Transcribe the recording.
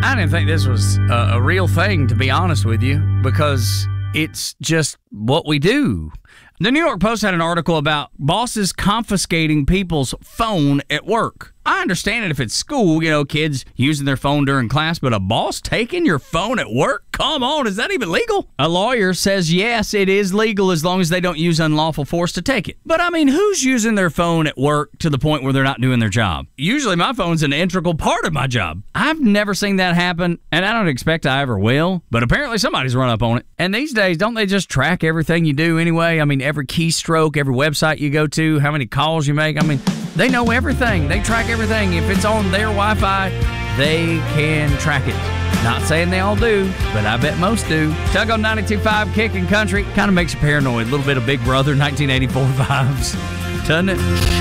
I didn't think this was a real thing, to be honest with you, because it's just what we do. The New York Post had an article about bosses confiscating people's phone at work. I understand it if it's school, kids using their phone during class, but a boss taking your phone at work? Come on, is that even legal? A lawyer says yes, it is legal as long as they don't use unlawful force to take it. But who's using their phone at work to the point where they're not doing their job? Usually my phone's an integral part of my job. I've never seen that happen, and I don't expect I ever will, but apparently somebody's run up on it. And these days, don't they just track everything you do anyway? Every keystroke, every website you go to, how many calls you make. They know everything. They track everything. If it's on their Wi-Fi, they can track it. Not saying they all do, but I bet most do. Tug on 92.5 Kicking Country kind of makes you paranoid. A little bit of Big Brother 1984 vibes, doesn't it?